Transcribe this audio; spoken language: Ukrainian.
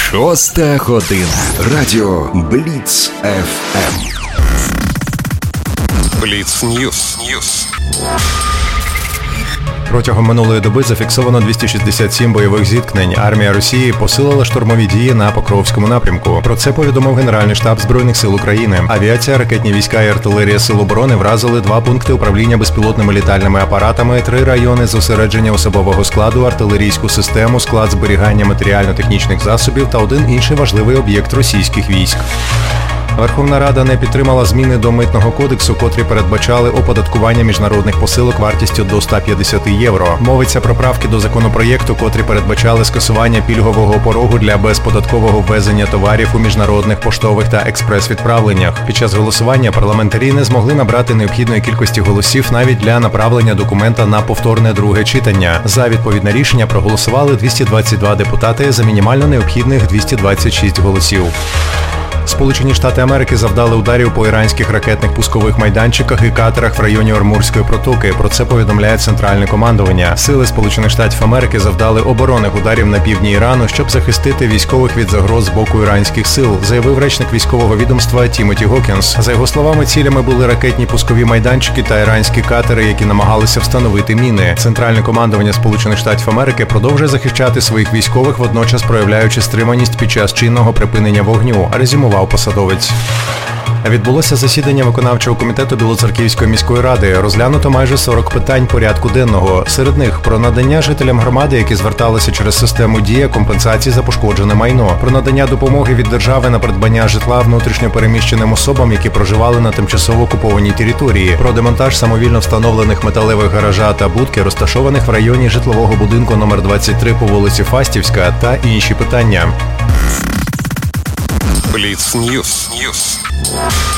Шоста година. Радіо Бліц ФМ. Бліц Ньюс. Протягом минулої доби зафіксовано 267 бойових зіткнень. Армія Росії посилила штурмові дії на Покровському напрямку. Про це повідомив Генеральний штаб Збройних сил України. Авіація, ракетні війська і артилерія Сил оборони вразили 2 пункти управління безпілотними літальними апаратами, 3 райони зосередження особового складу, артилерійську систему, склад зберігання матеріально-технічних засобів та 1 інший важливий об'єкт російських військ. Верховна Рада не підтримала зміни до Митного кодексу, котрі передбачали оподаткування міжнародних посилок вартістю до 150 євро. Мовиться про правки до законопроєкту, котрі передбачали скасування пільгового порогу для безподаткового ввезення товарів у міжнародних поштових та експрес-відправленнях. Під час голосування парламентарі не змогли набрати необхідної кількості голосів навіть для направлення документа на повторне друге читання. За відповідне рішення проголосували 222 депутати за мінімально необхідних 226 голосів. Сполучені Штати Америки завдали ударів по іранських ракетних пускових майданчиках і катерах в районі Ормурської протоки. Про це повідомляє Центральне командування. Сили Сполучених Штатів Америки завдали оборонних ударів на півдні Ірану, щоб захистити військових від загроз з боку іранських сил, заявив речник військового відомства Тімоті Гокінс. За його словами, цілями були ракетні пускові майданчики та іранські катери, які намагалися встановити міни. Центральне командування Сполучених Штатів Америки продовжує захищати своїх військових, водночас проявляючи стриманість під час чинного припинення вогню, резюмував посадовець. Відбулося засідання виконавчого комітету Білоцерківської міської ради. Розглянуто майже 40 питань порядку денного. Серед них про надання жителям громади, які зверталися через систему «Дія», компенсації за пошкоджене майно, про надання допомоги від держави на придбання житла внутрішньо переміщеним особам, які проживали на тимчасово окупованій території, про демонтаж самовільно встановлених металевих гаража та будки, розташованих в районі житлового будинку номер 23 по вулиці Фастівська, та інші питання. Бліц Ньюс.